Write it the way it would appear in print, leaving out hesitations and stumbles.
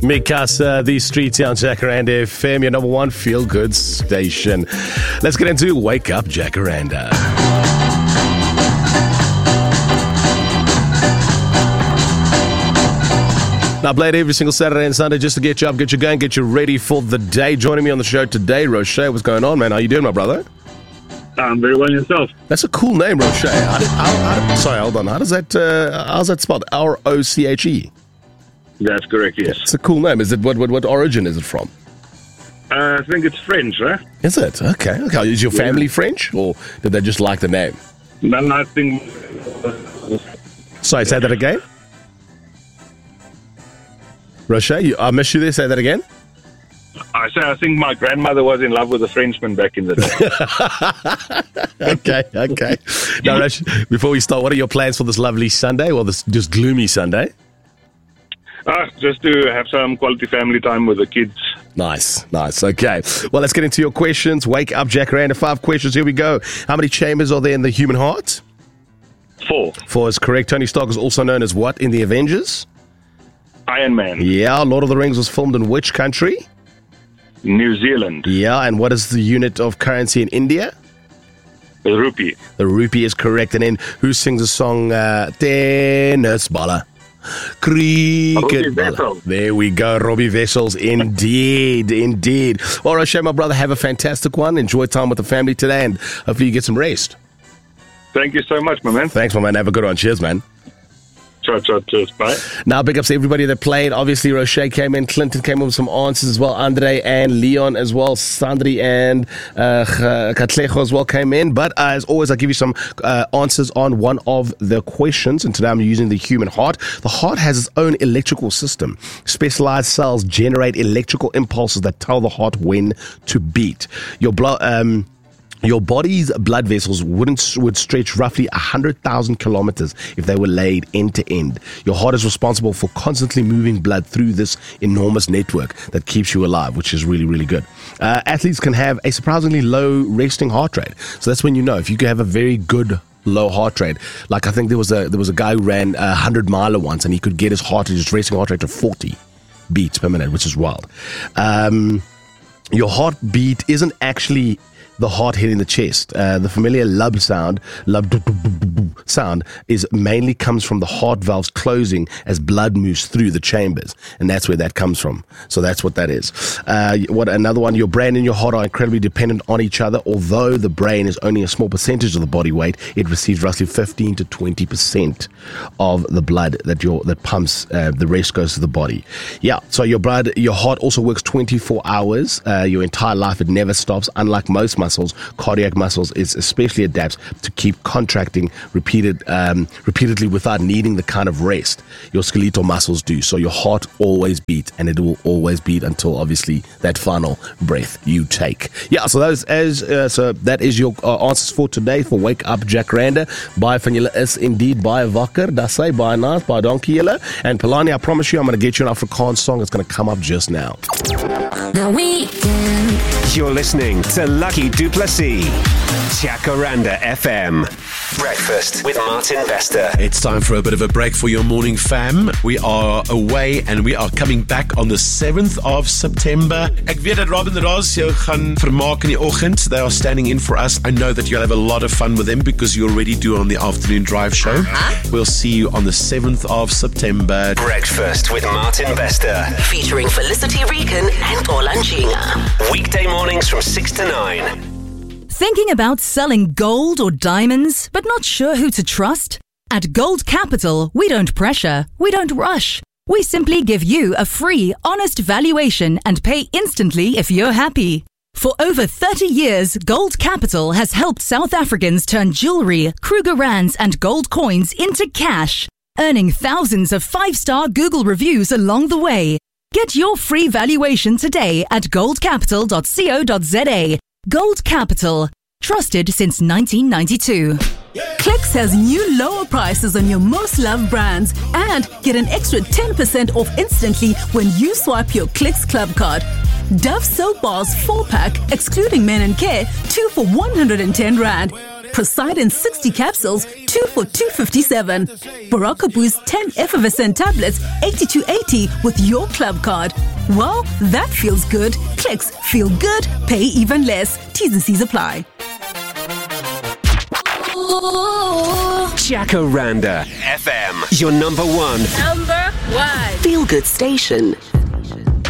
Mikasa, these streets here on Jacaranda FM, your number one feel-good station. Let's get into Wake Up Jacaranda. Now, play it every single Saturday and Sunday just to get you up, get you going, get you ready for the day. Joining me on the show today, Roche. What's going on, man? How you doing, my brother? I'm very well yourself. That's a cool name, Roche. Sorry, hold on. How's that spelled? R-O-C-H-E? That's correct, yes. It's a cool name. Is it what origin is it from? I think it's French, right? Is it? Okay. Is your family French, or did they just like the name? No, I think... Sorry, say that again? Roche, I missed you there. Say that again. I think my grandmother was in love with a Frenchman back in the Okay. day. Now, Roche, before we start, what are your plans for this lovely Sunday, or this just gloomy Sunday? Just to have some quality family time with the kids. Nice. Okay. Well, let's get into your questions. Wake up, Jacaranda. 5 questions. Here we go. How many chambers are there in the human heart? 4. 4 is correct. Tony Stark is also known as what in the Avengers? Iron Man. Yeah. Lord of the Rings was filmed in which country? New Zealand. Yeah. And what is the unit of currency in India? The rupee. The rupee is correct. And then who sings the song Tennis Baller? Cricket baller. There we go, Robbie Wessels. Indeed. Well, Roche, my brother, have a fantastic one. Enjoy time with the family today, and hopefully you get some rest. Thank you so much, my man. Thanks, my man. Have a good one. Cheers, man. Cheers. Bye. Now, big ups to everybody that played. Obviously, Roche came in. Clinton came in with some answers as well. Andre and Leon as well. Sandri and Katlejo as well came in. But as always, I'll give you some answers on one of the questions. And today I'm using the human heart. The heart has its own electrical system. Specialized cells generate electrical impulses that tell the heart when to beat. Your body's blood vessels would stretch roughly 100,000 kilometers if they were laid end to end. Your heart is responsible for constantly moving blood through this enormous network that keeps you alive, which is really, really good. Athletes can have a surprisingly low resting heart rate. So that's when you know if you could have a very good low heart rate. Like I think there was a guy who ran a 100-miler once, and he could get his resting heart rate to 40 beats per minute, which is wild. Your heartbeat isn't actually the heart hitting the chest. The familiar lub sound is mainly comes from the heart valves closing as blood moves through the chambers, and that's where that comes from. So that's what that is. Another one, your brain and your heart are incredibly dependent on each other. Although the brain is only a small percentage of the body weight, it receives roughly 15 to 20% of the blood that pumps. The rest goes to the body. Yeah, so your heart also works 24 hours your entire life. It never stops. Unlike most muscles, cardiac muscles is especially adapts to keep contracting repeatedly without needing the kind of rest your skeletal muscles do. So your heart always beats, and it will always beat until obviously that final breath you take. Yeah, so that is your answers for today for Wake Up Jacaranda. Baie van julle is indeed baie wakker. Dis hy baie nice, baie dankie julle. And Palani, I promise you I'm going to get you an Afrikaans song that's going to come up just now. You're listening to Lucky Duplessis, Jacaranda FM. Breakfast with Martin Vester. It's time for a bit of a break for your morning fam. We are away and we are coming back on the 7th of September. Ek weet dat Robin Ross jou gaan vermaak in die oggend. They are standing in for us. I know that you'll have a lot of fun with them because you already do on the afternoon drive show. We'll see you on the 7th of September. Breakfast with Martin Vester. Featuring Felicity Regan and Olanjinga. Weekday mornings from 6 to 9. Thinking about selling gold or diamonds, but not sure who to trust? At Gold Capital, we don't pressure, we don't rush. We simply give you a free, honest valuation and pay instantly if you're happy. For over 30 years, Gold Capital has helped South Africans turn jewelry, Kruger Rands and gold coins into cash, earning thousands of 5-star Google reviews along the way. Get your free valuation today at goldcapital.co.za. Gold Capital, trusted since 1992. Clicks has new lower prices on your most loved brands and get an extra 10% off instantly when you swipe your Clicks Club card. Dove soap bars 4-pack, excluding men and care, 2 for 110 Rand. Poseidon 60 capsules, 2 for $2.57. Baraka Boost 10 effervescent tablets, $82.80 with your club card. Well, that feels good. Clicks feel good, pay even less. T's and C's apply. Jacaranda FM, your number one Feel good station.